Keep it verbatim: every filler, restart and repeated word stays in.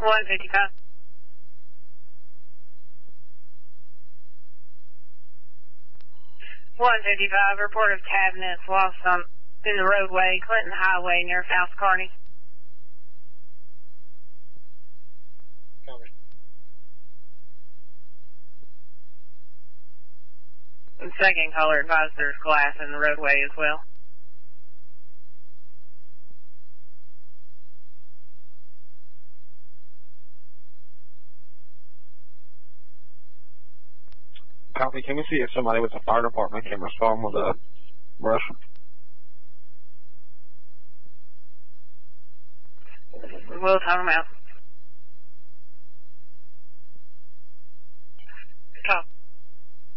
one fifty-five. one fifty-five, report of cabinets lost on, in the roadway, Clinton Highway near South Kearney. Copy. And second caller advised there's glass in the roadway as well. Copy. Can we see if somebody with the fire department can respond with a brush? We'll time them out. Copy.